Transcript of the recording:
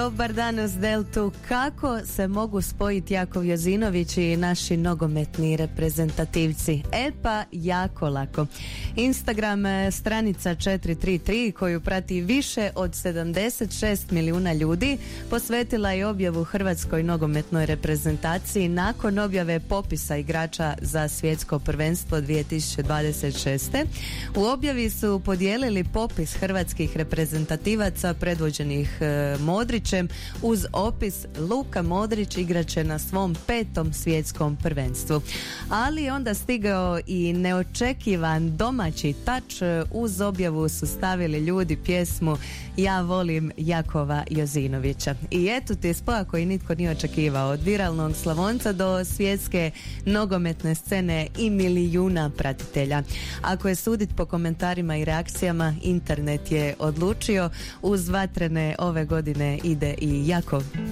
Dobar dan uz Deltu. Kako se mogu spojiti Jakov Jozinović i naši nogometni reprezentativci? E pa jako lako. Instagram stranica 433 koju prati više od 76 milijuna ljudi posvetila je objavu Hrvatskoj nogometnoj reprezentaciji nakon objave popisa igrača za svjetsko prvenstvo 2026. U objavi su podijelili popis hrvatskih reprezentativaca predvođenih Modrićem uz opis Luka Modrić igraće na svom 5. svjetskom prvenstvu. Ali onda stigao i neočekivan domaći tač. Uz objavu su stavili ljudi pjesmu Ja volim Jakova Jozinovića. I eto ti spoja koji nitko nije očekivao, od viralnog Slavonca do svjetske nogometne scene i milijuna pratitelja. Ako je sudit po komentarima i reakcijama, internet je odlučio. Uz vatrene ove godine ide i Jakov.